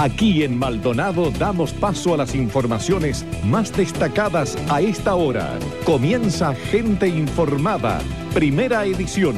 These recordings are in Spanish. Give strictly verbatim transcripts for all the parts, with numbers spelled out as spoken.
Aquí en Maldonado damos paso a las informaciones más destacadas a esta hora. Comienza Gente Informada, primera edición.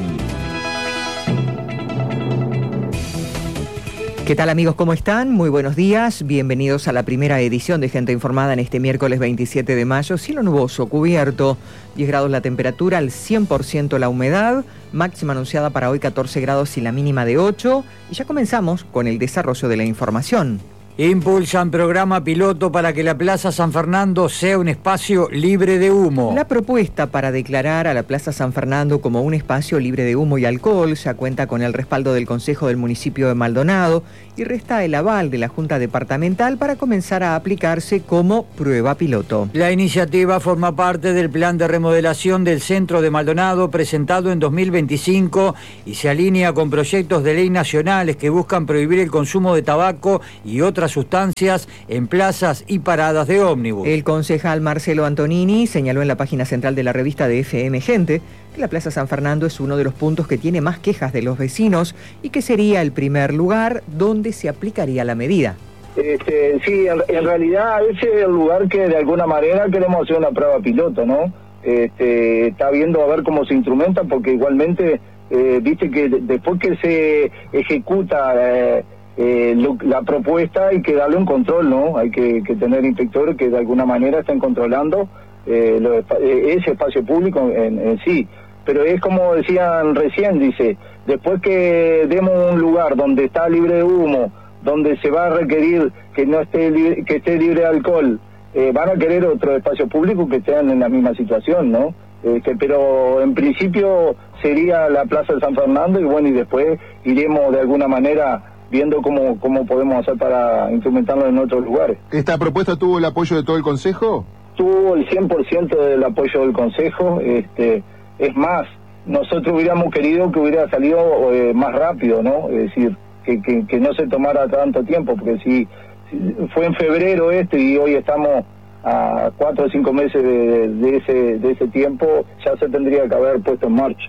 ¿Qué tal, amigos? ¿Cómo están? Muy buenos días. Bienvenidos a la primera edición de Gente Informada en este miércoles veintisiete de mayo. Cielo nuboso, cubierto, diez grados la temperatura, al cien por ciento la humedad, máxima anunciada para hoy catorce grados y la mínima de ocho. Y ya comenzamos con el desarrollo de la información. Impulsan programa piloto para que la Plaza San Fernando sea un espacio libre de humo. La propuesta para declarar a la Plaza San Fernando como un espacio libre de humo y alcohol ya cuenta con el respaldo del Consejo del Municipio de Maldonado y resta el aval de la Junta Departamental para comenzar a aplicarse como prueba piloto. La iniciativa forma parte del plan de remodelación del Centro de Maldonado presentado en dos mil veinticinco y se alinea con proyectos de ley nacionales que buscan prohibir el consumo de tabaco y otras sustancias en plazas y paradas de ómnibus. El concejal Marcelo Antonini señaló en la página central de la revista de F M Gente que la Plaza San Fernando es uno de los puntos que tiene más quejas de los vecinos y que sería el primer lugar donde se aplicaría la medida. Este, sí, en, en realidad ese es el lugar que de alguna manera queremos hacer una prueba piloto, ¿no? Este, está viendo a ver cómo se instrumenta, porque igualmente, eh, viste que después que se ejecuta eh, Eh, lo, la propuesta hay que darle un control, ¿no? Hay que, que tener inspectores que de alguna manera estén controlando eh, lo, eh, ese espacio público en, en sí. Pero es como decían recién, dice, después que demos un lugar donde está libre de humo, donde se va a requerir que no esté libre, que esté libre de alcohol, eh, van a querer otro espacio público que estén en la misma situación, ¿no? Este, pero en principio sería la Plaza de San Fernando y bueno, y después iremos de alguna manera viendo cómo, cómo podemos hacer para instrumentarlo en otros lugares. ¿Esta propuesta tuvo el apoyo de todo el Consejo? Tuvo el cien por ciento del apoyo del Consejo. Este, es más, nosotros hubiéramos querido que hubiera salido eh, más rápido, ¿no? Es decir, que, que, que no se tomara tanto tiempo, porque si, si fue en febrero este y hoy estamos a cuatro o cinco meses de, de, ese, de ese tiempo, ya se tendría que haber puesto en marcha.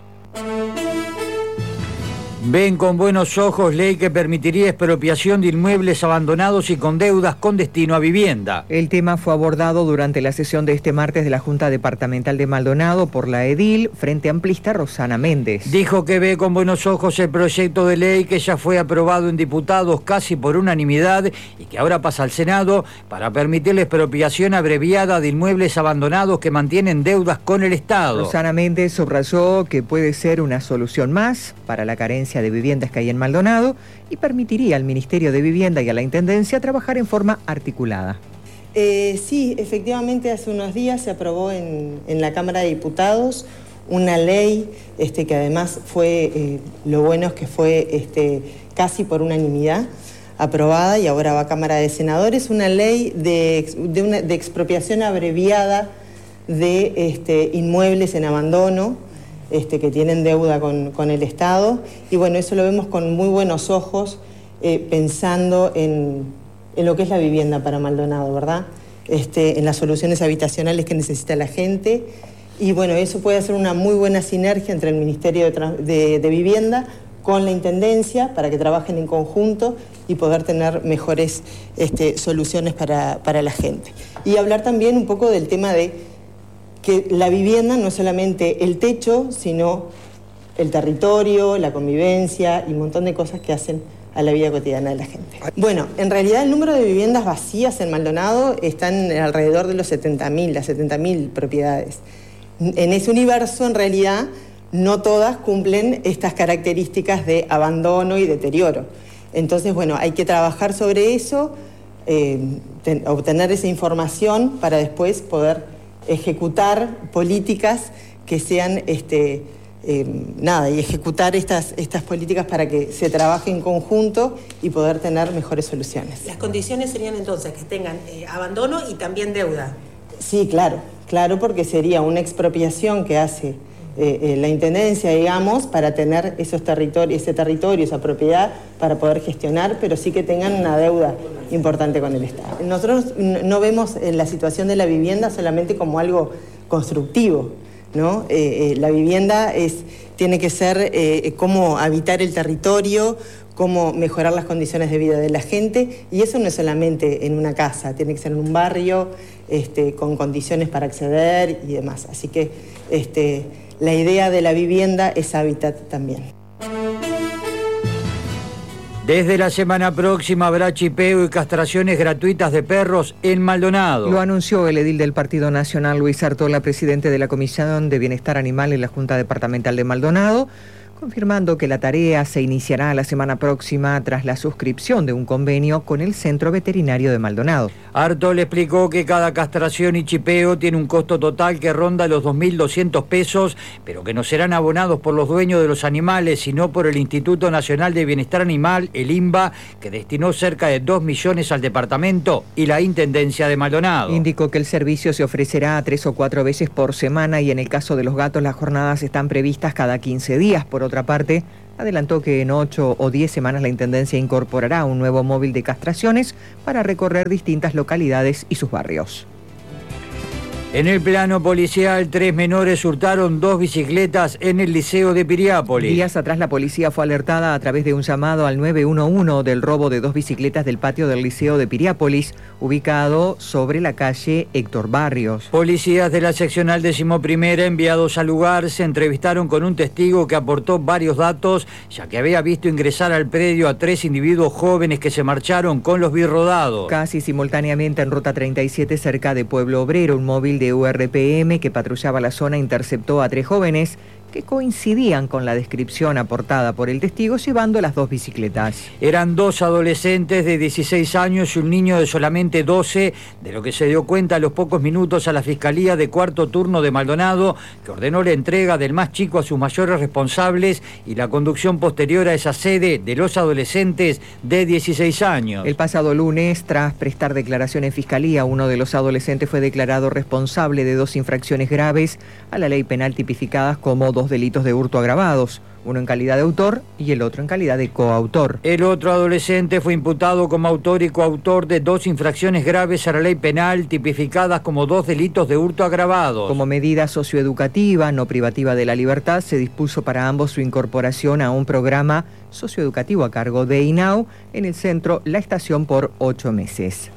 Ven con buenos ojos ley que permitiría expropiación de inmuebles abandonados y con deudas con destino a vivienda. El tema fue abordado durante la sesión de este martes de la Junta Departamental de Maldonado por la edil Frente Amplista Rosana Méndez. Dijo que ve con buenos ojos el proyecto de ley que ya fue aprobado en diputados casi por unanimidad y que ahora pasa al Senado para permitir la expropiación abreviada de inmuebles abandonados que mantienen deudas con el Estado. Rosana Méndez subrayó que puede ser una solución más para la carencia de viviendas que hay en Maldonado y permitiría al Ministerio de Vivienda y a la Intendencia trabajar en forma articulada. Eh, sí, efectivamente hace unos días se aprobó en, en la Cámara de Diputados una ley este, que además fue, eh, lo bueno es que fue este, casi por unanimidad aprobada y ahora va a Cámara de Senadores, una ley de, de, una, de expropiación abreviada de este, inmuebles en abandono, Este, que tienen deuda con, con el Estado, y bueno, eso lo vemos con muy buenos ojos, eh, pensando en, en lo que es la vivienda para Maldonado, ¿verdad? Este, en las soluciones habitacionales que necesita la gente, y bueno, eso puede hacer una muy buena sinergia entre el Ministerio de, de, de Vivienda con la Intendencia para que trabajen en conjunto y poder tener mejores este, soluciones para, para la gente. Y hablar también un poco del tema de que la vivienda no es solamente el techo, sino el territorio, la convivencia y un montón de cosas que hacen a la vida cotidiana de la gente. Bueno, en realidad el número de viviendas vacías en Maldonado están alrededor de los setenta mil, las setenta mil propiedades. En ese universo, en realidad, no todas cumplen estas características de abandono y deterioro. Entonces, bueno, hay que trabajar sobre eso, eh, ten, obtener esa información para después poder ejecutar políticas que sean, este, eh, nada, y ejecutar estas, estas políticas para que se trabaje en conjunto y poder tener mejores soluciones. Las condiciones serían entonces que tengan eh, abandono y también deuda. Sí, claro, claro, porque sería una expropiación que hace eh, eh, la Intendencia, digamos, para tener esos territorios, ese territorio, esa propiedad, para poder gestionar, pero sí que tengan una deuda importante con el Estado. Nosotros no vemos la situación de la vivienda solamente como algo constructivo, ¿no? Eh, eh, la vivienda es, tiene que ser eh, cómo habitar el territorio, cómo mejorar las condiciones de vida de la gente, y eso no es solamente en una casa, tiene que ser en un barrio, este, con condiciones para acceder y demás. Así que este, la idea de la vivienda es hábitat también. Desde la semana próxima habrá chipeo y castraciones gratuitas de perros en Maldonado. Lo anunció el edil del Partido Nacional, Luis Artola, presidente de la Comisión de Bienestar Animal en la Junta Departamental de Maldonado, confirmando que la tarea se iniciará la semana próxima tras la suscripción de un convenio con el Centro Veterinario de Maldonado. Artola explicó que cada castración y chipeo tiene un costo total que ronda los dos mil doscientos pesos, pero que no serán abonados por los dueños de los animales, sino por el Instituto Nacional de Bienestar Animal, el INBA, que destinó cerca de dos millones al departamento, y la Intendencia de Maldonado. Indicó que el servicio se ofrecerá tres o cuatro veces por semana y en el caso de los gatos las jornadas están previstas cada quince días. Por otra parte, adelantó que en ocho o diez semanas la Intendencia incorporará un nuevo móvil de castraciones para recorrer distintas localidades y sus barrios. En el plano policial, tres menores hurtaron dos bicicletas en el Liceo de Piriápolis. Días atrás la policía fue alertada a través de un llamado al nueve uno uno del robo de dos bicicletas del patio del Liceo de Piriápolis, ubicado sobre la calle Héctor Barrios. Policías de la seccional decimoprimera enviados al lugar se entrevistaron con un testigo que aportó varios datos, ya que había visto ingresar al predio a tres individuos jóvenes que se marcharon con los birrodados. Casi simultáneamente en Ruta treinta y siete, cerca de Pueblo Obrero, un móvil de U R P M que patrullaba la zona interceptó a tres jóvenes que coincidían con la descripción aportada por el testigo, llevando las dos bicicletas. Eran dos adolescentes de dieciséis años y un niño de solamente doce, de lo que se dio cuenta a los pocos minutos a la Fiscalía de Cuarto Turno de Maldonado, que ordenó la entrega del más chico a sus mayores responsables y la conducción posterior a esa sede de los adolescentes de dieciséis años. El pasado lunes, tras prestar declaración en Fiscalía, uno de los adolescentes fue declarado responsable de dos infracciones graves a la ley penal tipificadas como dos delitos de hurto agravados, uno en calidad de autor y el otro en calidad de coautor. El otro adolescente fue imputado como autor y coautor de dos infracciones graves a la ley penal tipificadas como dos delitos de hurto agravados. Como medida socioeducativa, no privativa de la libertad, se dispuso para ambos su incorporación a un programa socioeducativo a cargo de INAU en el centro La Estación por ocho meses.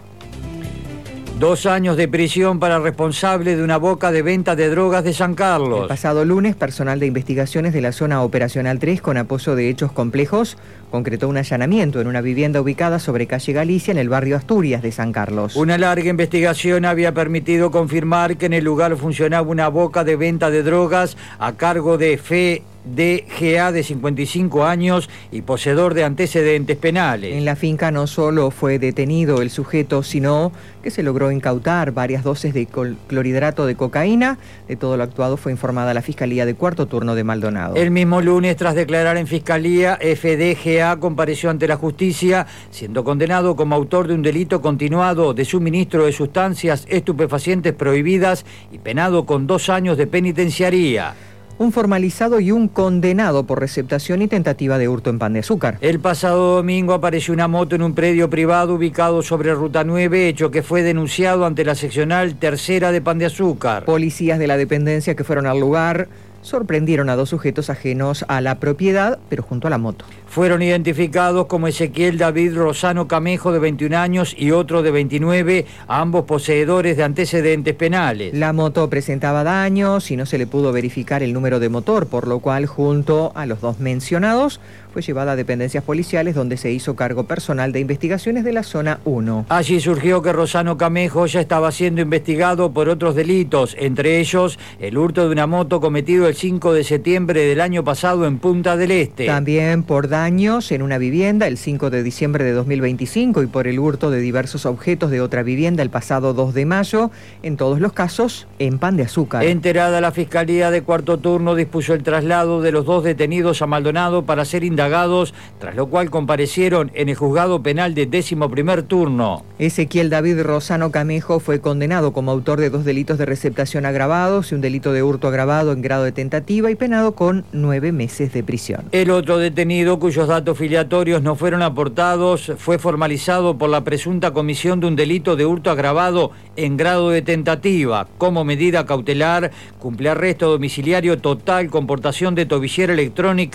Dos años de prisión para responsable de una boca de venta de drogas de San Carlos. El pasado lunes, personal de investigaciones de la zona operacional tres, con apoyo de hechos complejos, concretó un allanamiento en una vivienda ubicada sobre calle Galicia en el barrio Asturias de San Carlos. Una larga investigación había permitido confirmar que en el lugar funcionaba una boca de venta de drogas a cargo de Fe D G A de cincuenta y cinco años y poseedor de antecedentes penales. En la finca no solo fue detenido el sujeto, sino que se logró incautar varias dosis de clorhidrato de cocaína. De todo lo actuado fue informada la Fiscalía de Cuarto Turno de Maldonado. El mismo lunes, tras declarar en Fiscalía, F D G A compareció ante la justicia, siendo condenado como autor de un delito continuado de suministro de sustancias estupefacientes prohibidas y penado con dos años de penitenciaría. Un formalizado y un condenado por receptación y tentativa de hurto en Pan de Azúcar. El pasado domingo apareció una moto en un predio privado ubicado sobre Ruta nueve, hecho que fue denunciado ante la seccional tercera de Pan de Azúcar. Policías de la dependencia que fueron al lugar sorprendieron a dos sujetos ajenos a la propiedad, pero junto a la moto. Fueron identificados como Ezequiel David Rosano Camejo, de veintiún años, y otro de veintinueve, ambos poseedores de antecedentes penales. La moto presentaba daños y no se le pudo verificar el número de motor, por lo cual, junto a los dos mencionados, fue llevada a dependencias policiales donde se hizo cargo personal de investigaciones de la zona uno. Allí surgió que Rosano Camejo ya estaba siendo investigado por otros delitos, entre ellos el hurto de una moto cometido el cinco de septiembre del año pasado en Punta del Este. También por daños en una vivienda el cinco de diciembre de dos mil veinticinco y por el hurto de diversos objetos de otra vivienda el pasado dos de mayo, en todos los casos en Pan de Azúcar. Enterada la Fiscalía de Cuarto Turno dispuso el traslado de los dos detenidos a Maldonado para ser indagados, tras lo cual comparecieron en el juzgado penal de décimo primer turno. Ezequiel David Rosano Camejo fue condenado como autor de dos delitos de receptación agravados y un delito de hurto agravado en grado de tentativa y penado con nueve meses de prisión. El otro detenido, cuyos datos filiatorios no fueron aportados, fue formalizado por la presunta comisión de un delito de hurto agravado en grado de tentativa. Como medida cautelar, cumple arresto domiciliario total con portación de tobillera electrónica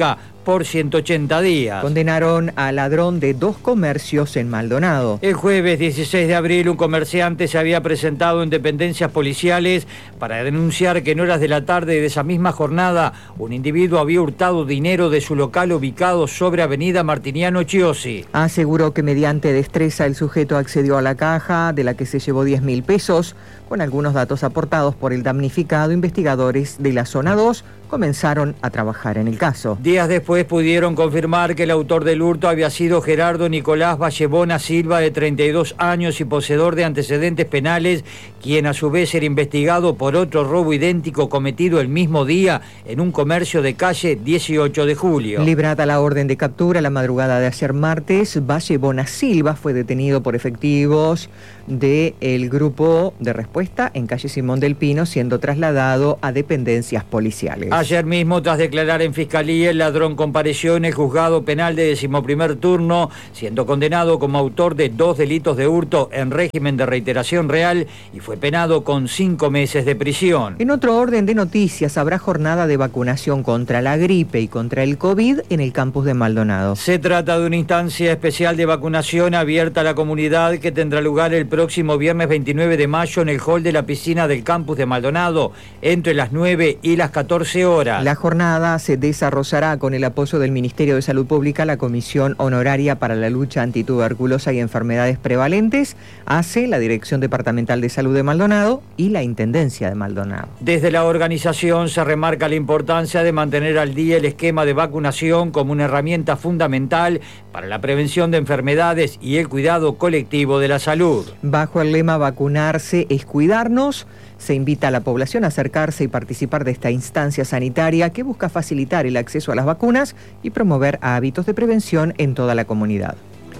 por ciento ochenta días. Condenaron al ladrón de dos comercios en Maldonado. El jueves dieciséis de abril, un comerciante se había presentado en dependencias policiales para denunciar que en horas de la tarde de esa misma jornada un individuo había hurtado dinero de su local ubicado sobre Avenida Martiniano Chiosi. Aseguró que mediante destreza el sujeto accedió a la caja, de la que se llevó diez mil pesos. Con algunos datos aportados por el damnificado, investigadores de la zona dos comenzaron a trabajar en el caso. Días después pudieron confirmar que el autor del hurto había sido Gerardo Nicolás Vallebona Silva, de treinta y dos años y poseedor de antecedentes penales, quien a su vez era investigado por otro robo idéntico cometido el mismo día en un comercio de calle dieciocho de julio. Librada la orden de captura la madrugada de ayer martes, Vallebona Silva fue detenido por efectivos del grupo de respuesta en calle Simón del Pino, siendo trasladado a dependencias policiales. Ayer mismo, tras declarar en fiscalía, el ladrón compareció en el juzgado penal de decimoprimer turno, siendo condenado como autor de dos delitos de hurto en régimen de reiteración real y fue penado con cinco meses de prisión. En otro orden de noticias, habrá jornada de vacunación contra la gripe y contra el COVID en el campus de Maldonado. Se trata de una instancia especial de vacunación abierta a la comunidad que tendrá lugar el próximo viernes veintinueve de mayo en el hall de la piscina del campus de Maldonado, entre las nueve y las catorce horas. La jornada se desarrollará con el apoyo del Ministerio de Salud Pública, la Comisión Honoraria para la Lucha Antituberculosa y Enfermedades Prevalentes, A C E, la Dirección Departamental de Salud de Maldonado y la Intendencia de Maldonado. Desde la organización se remarca la importancia de mantener al día el esquema de vacunación como una herramienta fundamental para la prevención de enfermedades y el cuidado colectivo de la salud. Bajo el lema "Vacunarse es cuidarnos", se invita a la población a acercarse y participar de esta instancia sanitaria que busca facilitar el acceso a las vacunas y promover hábitos de prevención en toda la comunidad.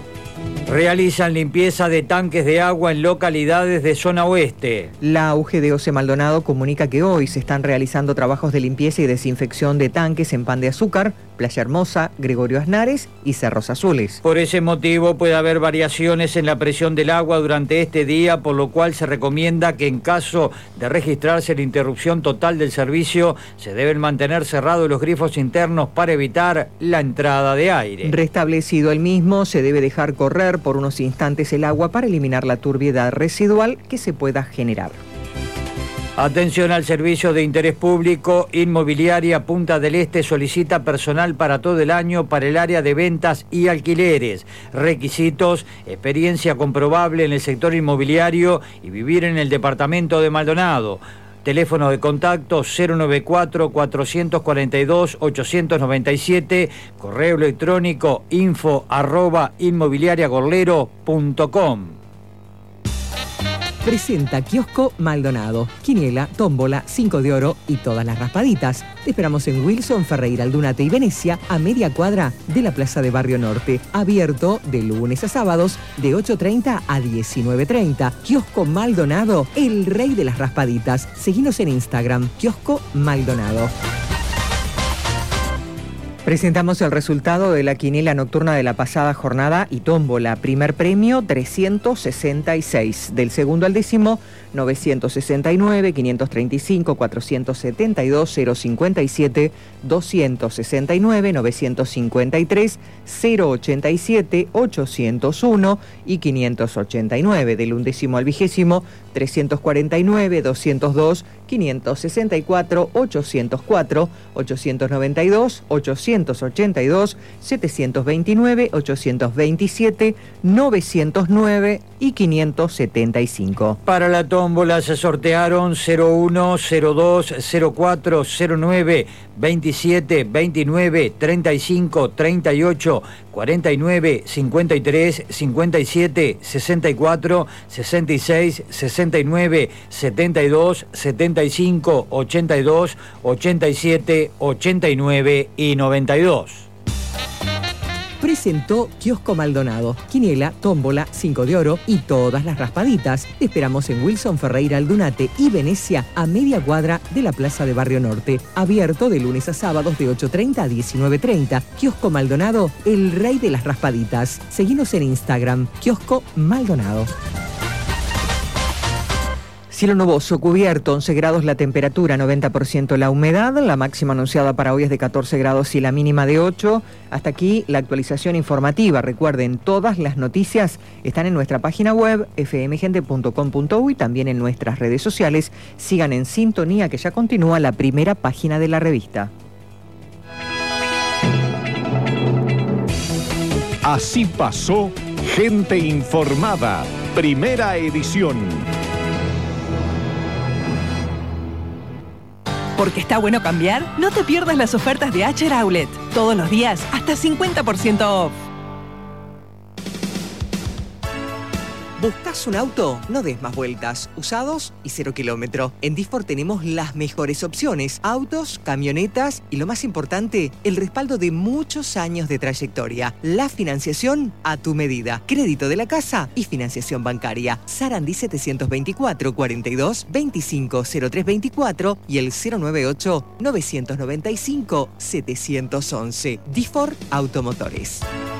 Realizan limpieza de tanques de agua en localidades de zona oeste. La U G D O C Maldonado comunica que hoy se están realizando trabajos de limpieza y desinfección de tanques en Pan de Azúcar, Playa Hermosa, Gregorio Aznares y Cerros Azules. Por ese motivo puede haber variaciones en la presión del agua durante este día, por lo cual se recomienda que en caso de registrarse la interrupción total del servicio, se deben mantener cerrados los grifos internos para evitar la entrada de aire. Restablecido el mismo, se debe dejar correr por unos instantes el agua para eliminar la turbiedad residual que se pueda generar. Atención al servicio de interés público. Inmobiliaria Punta del Este solicita personal para todo el año para el área de ventas y alquileres. Requisitos: experiencia comprobable en el sector inmobiliario y vivir en el departamento de Maldonado. Teléfono de contacto cero noventa y cuatro, cuatrocientos cuarenta y dos, ochocientos noventa y siete, correo electrónico info arroba inmobiliariagorlero punto com. Presenta Kiosco Maldonado, quiniela, tómbola, cinco de oro y todas las raspaditas. Te esperamos en Wilson, Ferreira, Aldunate y Venecia, a media cuadra de la Plaza de Barrio Norte. Abierto de lunes a sábados de ocho treinta a diecinueve treinta. Kiosco Maldonado, el rey de las raspaditas. Seguinos en Instagram, Kiosco Maldonado. Presentamos el resultado de la quiniela nocturna de la pasada jornada y tómbola. Primer premio, trescientos sesenta y seis. Del segundo al décimo, novecientos sesenta y nueve, quinientos treinta y cinco, cuatrocientos setenta y dos, cero cincuenta y siete, doscientos sesenta y nueve, novecientos cincuenta y tres, cero ochenta y siete, ochocientos uno y quinientos ochenta y nueve. Del undécimo al vigésimo, trescientos cuarenta y nueve, doscientos dos, quinientos sesenta y cuatro, ochocientos cuatro, ochocientos noventa y dos, ochocientos ochenta y dos, setecientos veintinueve, ochocientos veintisiete, novecientos nueve y quinientos setenta y cinco. Para la tómbola se sortearon cero uno, cero dos, cero cuatro, cero nueve, veintisiete, veintinueve, treinta y cinco, treinta y ocho, cuarenta y nueve, cincuenta y tres, cincuenta y siete, sesenta y cuatro, sesenta y seis, sesenta y nueve, setenta y dos, setenta y cinco, ochenta y dos, ochenta y siete, ochenta y nueve y noventa y dos. Presentó Kiosco Maldonado, quiniela, tómbola, cinco de oro y todas las raspaditas. Te esperamos en Wilson, Ferreira, Aldunate y Venecia, a media cuadra de la Plaza de Barrio Norte. Abierto de lunes a sábados de ocho treinta a diecinueve treinta. Kiosco Maldonado, el rey de las raspaditas. Seguinos en Instagram, Kiosco Maldonado. Cielo nuboso, cubierto, once grados la temperatura, noventa por ciento la humedad. La máxima anunciada para hoy es de catorce grados y la mínima de ocho. Hasta aquí la actualización informativa. Recuerden, todas las noticias están en nuestra página web efe eme gente punto com punto u y también en nuestras redes sociales. Sigan en sintonía que ya continúa la primera página de la revista. Así pasó Gente Informada, primera edición. Porque está bueno cambiar, no te pierdas las ofertas de Acher Outlet. Todos los días, hasta cincuenta por ciento off. ¿Buscas un auto? No des más vueltas. Usados y cero kilómetro. En Disfor tenemos las mejores opciones. Autos, camionetas y lo más importante, el respaldo de muchos años de trayectoria. La financiación a tu medida. Crédito de la casa y financiación bancaria. Sarandí setecientos veinticuatro, cuarenta y dos, veinticinco, cero tres veinticuatro y el cero noventa y ocho, novecientos noventa y cinco, setecientos once. Disfor Automotores.